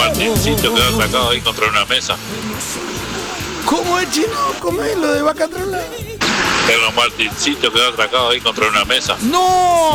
Martincito quedó atracado ahí contra una mesa. ¿Cómo es, chino? ¿Cómo es lo de vaca trola? El Martincito quedó atracado ahí contra una mesa. ¡No!